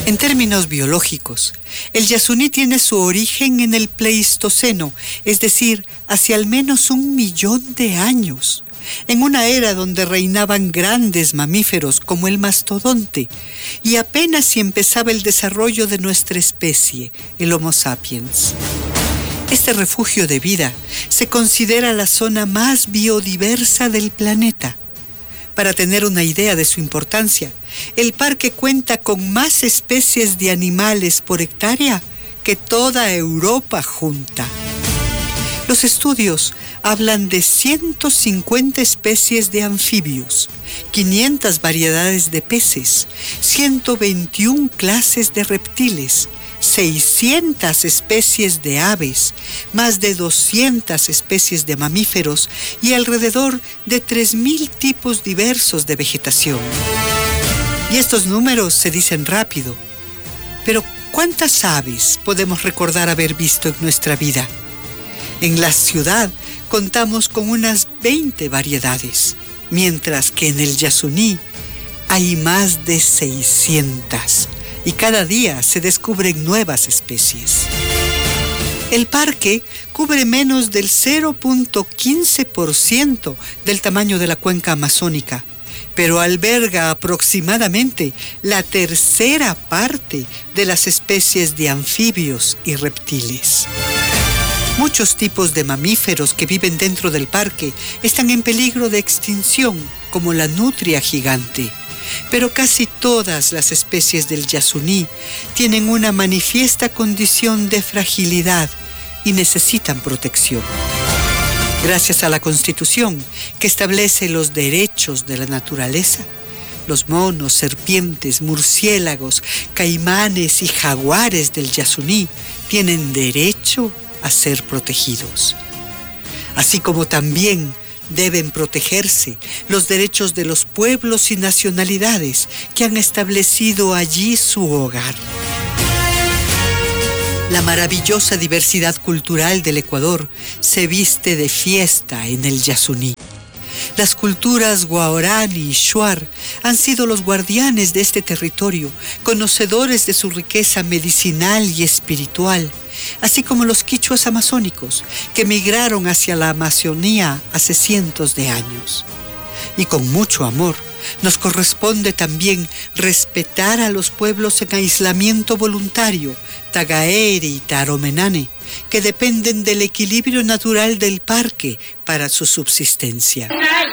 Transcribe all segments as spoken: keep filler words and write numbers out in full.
En términos biológicos, el Yasuní tiene su origen en el Pleistoceno, es decir, hace al menos un millón de años, en una era donde reinaban grandes mamíferos como el mastodonte, y apenas si empezaba el desarrollo de nuestra especie, el Homo sapiens. Este refugio de vida se considera la zona más biodiversa del planeta. Para tener una idea de su importancia, el parque cuenta con más especies de animales por hectárea que toda Europa junta. Los estudios hablan de ciento cincuenta especies de anfibios, quinientas variedades de peces, ciento veintiuna clases de reptiles, seiscientas especies de aves, más de doscientas especies de mamíferos y alrededor de tres mil tipos diversos de vegetación. Y estos números se dicen rápido, pero ¿cuántas aves podemos recordar haber visto en nuestra vida? En la ciudad contamos con unas veinte variedades, mientras que en el Yasuní hay más de seiscientas. Y cada día se descubren nuevas especies. El parque cubre menos del cero punto quince por ciento del tamaño de la cuenca amazónica, pero alberga aproximadamente la tercera parte de las especies de anfibios y reptiles. Muchos tipos de mamíferos que viven dentro del parque están en peligro de extinción, como la nutria gigante. Pero casi todas las especies del Yasuní tienen una manifiesta condición de fragilidad y necesitan protección. Gracias a la Constitución, que establece los derechos de la naturaleza, los monos, serpientes, murciélagos, caimanes y jaguares del Yasuní tienen derecho a ser protegidos. Así como también deben protegerse los derechos de los pueblos y nacionalidades que han establecido allí su hogar. La maravillosa diversidad cultural del Ecuador se viste de fiesta en el Yasuní. Las culturas Guaraní y Shuar han sido los guardianes de este territorio, conocedores de su riqueza medicinal y espiritual, así como los quichuas amazónicos, que migraron hacia la Amazonía hace cientos de años. Y con mucho amor, nos corresponde también respetar a los pueblos en aislamiento voluntario, Tagaere y Taromenane, que dependen del equilibrio natural del parque para su subsistencia.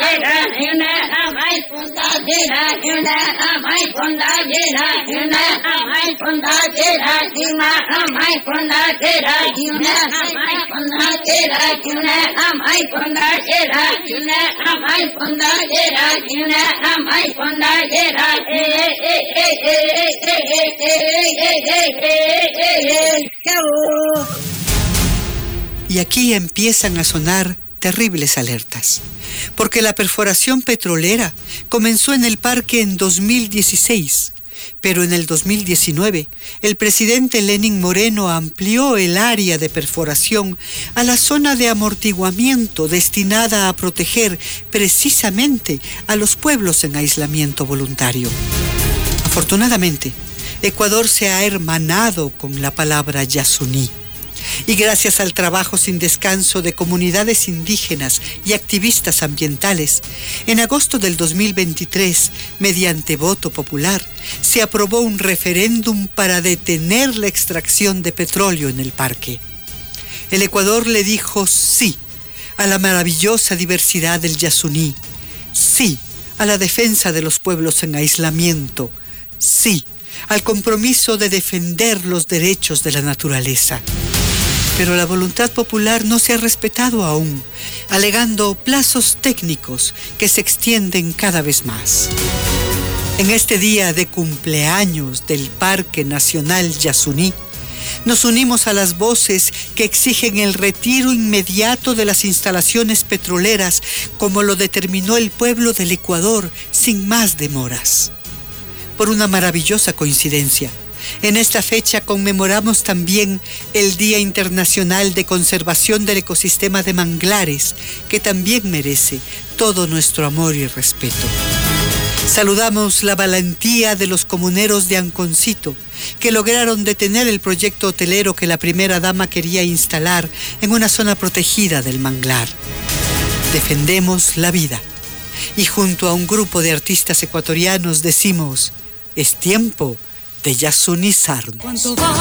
Y aquí empiezan a sonar terribles alertas, porque la perforación petrolera comenzó en el parque en dos mil dieciséis, pero en el dos mil diecinueve el presidente Lenín Moreno amplió el área de perforación a la zona de amortiguamiento destinada a proteger precisamente a los pueblos en aislamiento voluntario. Afortunadamente, Ecuador se ha hermanado con la palabra Yasuní. Y gracias al trabajo sin descanso de comunidades indígenas y activistas ambientales, en agosto del dos mil veintitrés, mediante voto popular, se aprobó un referéndum para detener la extracción de petróleo en el parque. El Ecuador le dijo sí a la maravillosa diversidad del Yasuní, sí a la defensa de los pueblos en aislamiento, sí al compromiso de defender los derechos de la naturaleza. Pero la voluntad popular no se ha respetado aún, alegando plazos técnicos que se extienden cada vez más. En este día de cumpleaños del Parque Nacional Yasuní, nos unimos a las voces que exigen el retiro inmediato de las instalaciones petroleras, como lo determinó el pueblo del Ecuador sin más demoras. Por una maravillosa coincidencia, en esta fecha conmemoramos también el Día Internacional de Conservación del Ecosistema de Manglares, que también merece todo nuestro amor y respeto. Saludamos la valentía de los comuneros de Anconcito, que lograron detener el proyecto hotelero que la primera dama quería instalar en una zona protegida del manglar. Defendemos la vida y junto a un grupo de artistas ecuatorianos decimos, es tiempo de yasunizarnos.